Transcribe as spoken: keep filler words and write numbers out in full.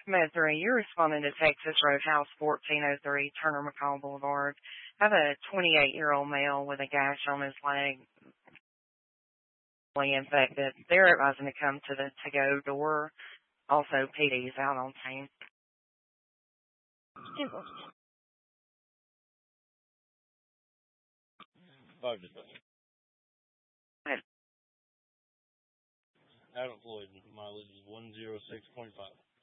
Med three, you're responding to Texas Roadhouse, fourteen oh three Turner McCall Boulevard. I have a twenty-eight-year-old male with a gash on his leg, really infected. They're advising to come to the to-go door. Also, P D's out on scene. Five to seven. Adam Floyd, mileage is one oh six point five.